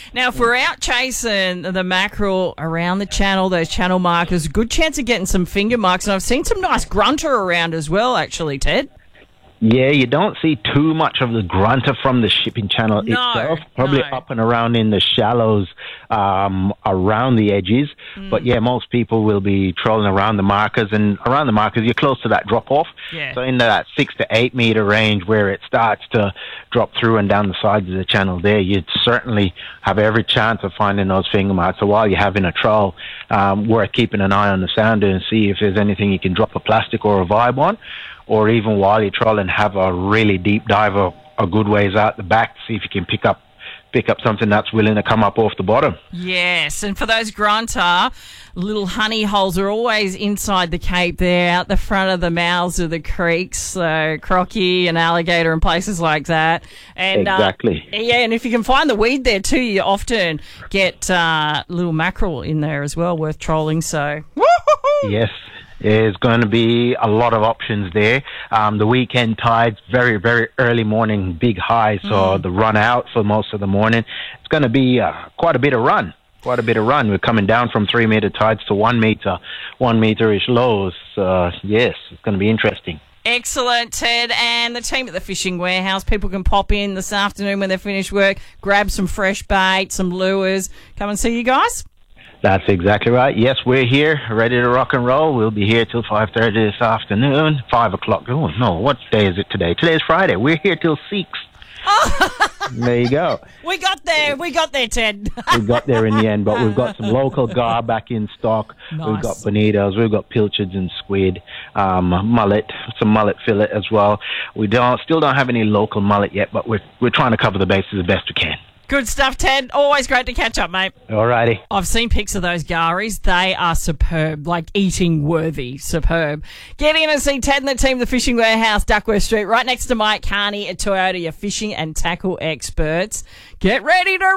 Now, if we're out chasing the mackerel around the channel, those channel markers, good chance of getting some finger marks. And I've seen some nice grunter around as well, actually, Ted. Yeah, you don't see too much of the grunter from the shipping channel itself. Probably up and around in the shallows around the edges. But yeah, most people will be trolling around the markers. And around the markers, you're close to that drop-off. Yeah. So in that 6 to 8 meter range where it starts to drop through and down the sides of the channel there, you'd certainly have every chance of finding those finger marks. So while you're having a troll, worth keeping an eye on the sounder and see if there's anything you can drop a plastic or a vibe on. Or even while you're trolling, have a really deep dive a good ways out the back to see if you can pick up something that's willing to come up off the bottom. Yes, and for those grunter, little honey holes are always inside the Cape there, out the front of the mouths of the creeks, so crocky and alligator and places like that. And, exactly. And if you can find the weed there too, you often get little mackerel in there as well, worth trolling. So, woo-hoo-hoo! Yes. There's going to be a lot of options there. The weekend tides, very, very early morning, big high, so the run out for most of the morning. It's going to be quite a bit of run. We're coming down from 3 meter tides to 1 meter-ish lows. Yes, it's going to be interesting. Excellent, Ted. And the team at the Fishing Warehouse, people can pop in this afternoon when they're finished work, grab some fresh bait, some lures, come and see you guys. That's exactly right. Yes, we're here, ready to rock and roll. We'll be here till 5:30 this afternoon, 5 o'clock. Oh, no, what day is it today? Today's Friday. We're here till 6. There you go. We got there, Ted. We got there in the end, but we've got some local gar back in stock. Nice. We've got bonitos, we've got pilchards and squid, mullet, some mullet fillet as well. We still don't have any local mullet yet, but we're trying to cover the bases the best we can. Good stuff, Ted. Always great to catch up, mate. Alrighty. I've seen pics of those garis. They are superb, like eating worthy. Superb. Get in and see Ted and the team, the Fishing Warehouse, Duckworth Street, right next to Mike Carney at Toyota, your fishing and tackle experts. Get ready to